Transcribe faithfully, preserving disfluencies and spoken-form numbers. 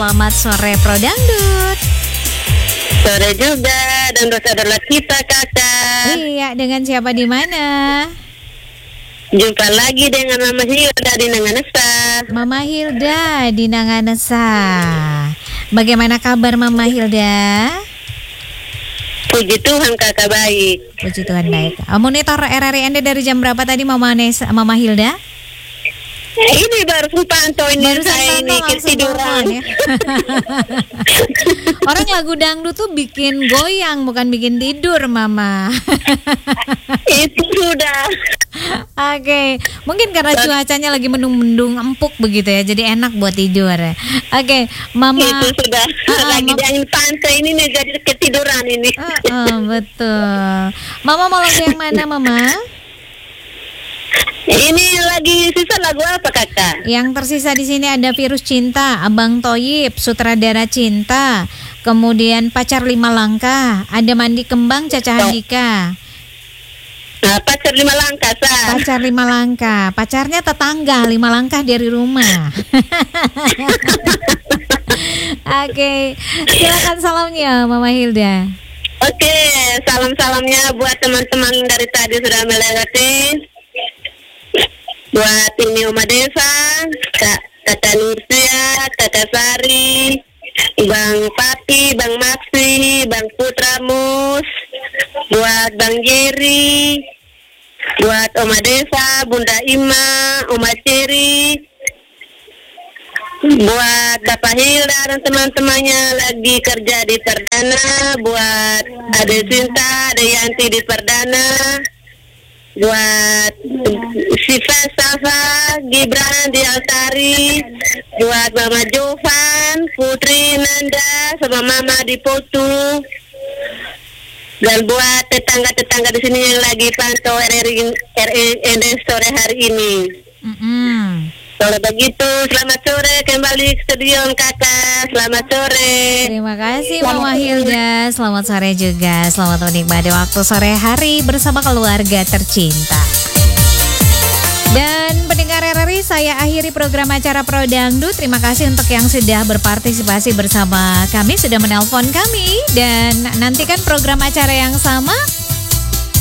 selamat sore Pro Dangdut. Sore juga, dan saudara kita kakak. Iya, dengan siapa di mana? Jumpa lagi dengan Mama Hilda di Nanganesa. Mama Hilda di Nanganesa. Bagaimana kabar Mama Hilda? Puji Tuhan kakak baik. Puji Tuhan baik. Monitor R R I Anda dari jam berapa tadi Mama Nesa, Mama Hilda? Ini baru pantau ini Baru saya ini ketiduran. Ya. Orang lagu dangdut tuh bikin goyang bukan bikin tidur Mama. Itu sudah. Oke, okay. Mungkin karena cuacanya lagi mendung-mendung empuk begitu ya, jadi enak buat tidur. Oke, okay. Mama. Itu sudah. Uh, lagi ma- di angin pantai ini nih jadi ketiduran ini. Uh, uh, betul. Mama mau lagu yang mana Mama? Ini lagi sisa lagu apa kakak? Yang tersisa di sini ada Virus Cinta, Abang Toyib, Sutradara Cinta, kemudian Pacar Lima Langkah, ada Mandi Kembang, Caca Handika. Nah, pacar lima langkah sah. Pacar lima langkah, pacarnya tetangga lima langkah dari rumah. Oke, okay. Silakan salamnya Mama Hilda. Oke, okay. Salam-salamnya buat teman-teman dari tadi sudah melewati. Buat ini Oma Desa, Kak Kakak Nursia, Kakak Sari, Bang Papi, Bang Maxi, Bang Putra Mus, buat Bang Jerry, buat Oma Desa, Bunda Ima, Oma Ceri, buat Bapak Hilda dan teman-temannya lagi kerja di Perdana, buat Ade Sinta, Ade Yanti di Perdana, buat Siva Safa, Gibran di Altari, buat Mama Jovan, Putri Nanda, sama Mama di Potu, dan buat tetangga-tetangga di sini yang lagi pantau R R I sore hari ini. Mm-hmm. Kalau begitu, selamat sore kembali ke studio kakak. Selamat sore. Terima kasih Mama Hilda. Selamat sore juga. Selamat menikmati waktu sore hari bersama keluarga tercinta. Dan pendengar R R I, saya akhiri program acara Pro Dangdut. Terima kasih untuk yang sudah berpartisipasi bersama kami, sudah menelpon kami. Dan nantikan program acara yang sama